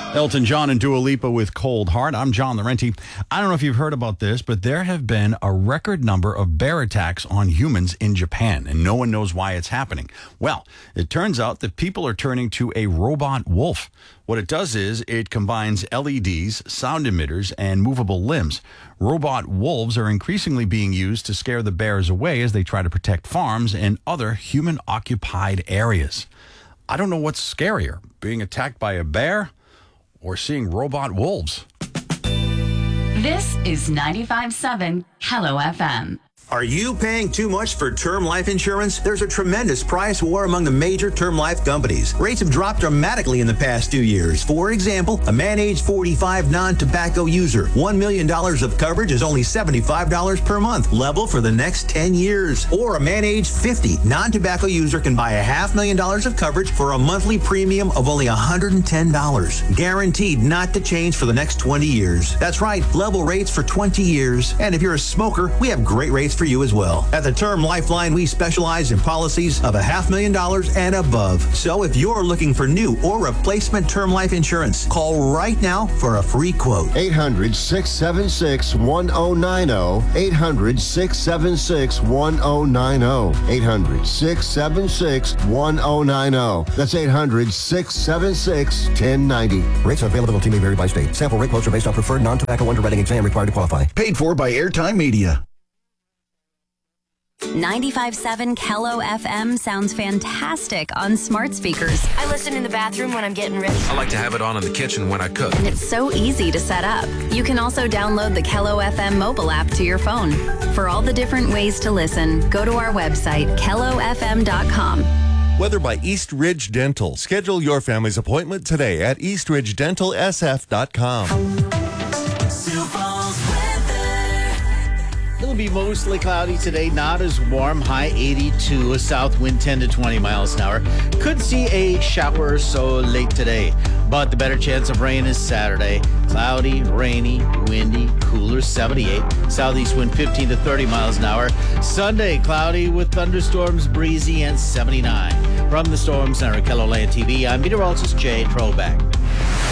Elton John and Dua Lipa with Cold Heart. I'm John Laurenti. I don't know if you've heard about this, but there have been a record number of bear attacks on humans in Japan, and no one knows why it's happening. Well, it turns out that people are turning to a robot wolf. What it does is it combines LEDs, sound emitters, and movable limbs. Robot wolves are increasingly being used to scare the bears away as they try to protect farms and other human-occupied areas. I don't know what's scarier, being attacked by a bear or seeing robot wolves. This is 95.7 Hello FM. Are you paying too much for term life insurance? There's a tremendous price war among the major term life companies. Rates have dropped dramatically in the past 2 years. For example, a man age 45 non-tobacco user, $1 million of coverage is only $75 per month, level for the next 10 years. Or a man age 50 non-tobacco user can buy $500,000 of coverage for a monthly premium of only $110. Guaranteed not to change for the next 20 years. That's right, level rates for 20 years. And if you're a smoker, we have great rates for you as well. At the Term Lifeline, we specialize in policies of $500,000 and above. So if you're looking for new or replacement term life insurance, call right now for a free quote. 800-676-1090. 800-676-1090. 800-676-1090. That's 800-676-1090. Rates availability may vary by state. Sample rate quotes are based on preferred non-tobacco underwriting exam required to qualify. Paid for by Airtime Media. 95.7 Hello FM sounds fantastic on smart speakers. I listen in the bathroom when I'm getting ready. I like to have it on in the kitchen when I cook. And it's so easy to set up. You can also download the Hello FM mobile app to your phone. For all the different ways to listen, go to our website, hellofm.com. Weather by East Ridge Dental. Schedule your family's appointment today at eastridgedentalsf.com. It'll be mostly cloudy today, not as warm. High 82, a south wind 10 to 20 miles an hour. Could see a shower or so late today, but the better chance of rain is Saturday. Cloudy, rainy, windy, cooler 78. Southeast wind 15 to 30 miles an hour. Sunday, cloudy with thunderstorms, breezy, and 79. From the Storm Center at KELOLAND TV, I'm meteorologist Jay Trollback.